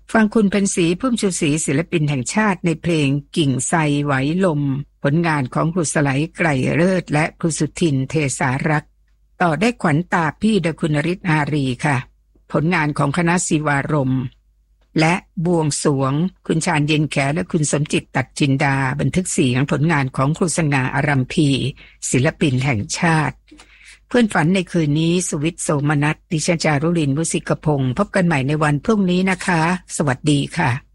ฟังคุณเพ็ญศรีพุ่มชูศรีศิลปินแห่งชาติในเพลงกิ่งไทรไหวลมผลงานของครูสไลไกรเลิศและครูสุทินเทสารักษ์ต่อได้ขวัญตาพี่ดคุณฤทธิ์อารีค่ะผลงานของคณะศิวารมณ์และบวงสรวงคุณชาญเย็นแขและคุณสมจิตตัดจินดาบันทึกเสียงผลงานของครูสง่าอารัมพีศิลปินแห่งชาติเพื่อนฝันในคืนนี้สุวิทย์โสมนัสดิฉันจารุลิน วุฒิกพงศ์พบกันใหม่ในวันพรุ่งนี้นะคะสวัสดีค่ะ